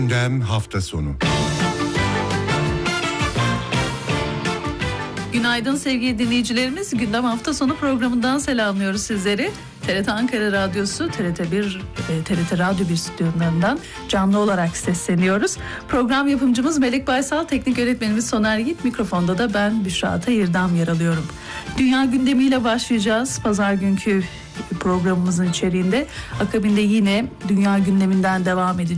Gündem hafta sonu. Günaydın sevgili dinleyicilerimiz. Gündem hafta sonu programından selamlıyoruz sizleri. TRT Ankara Radyosu, TRT Radyo 1 stüdyolarından canlı olarak sesleniyoruz. Program yapımcımız Melek Baysal, teknik yönetmenimiz Soner Yiğit, mikrofonda da ben Büşra Atayirdam yer alıyorum. Dünya gündemiyle başlayacağız. Pazar günkü programımızın içeriğinde. Akabinde yine dünya gündeminden devam edeceğiz.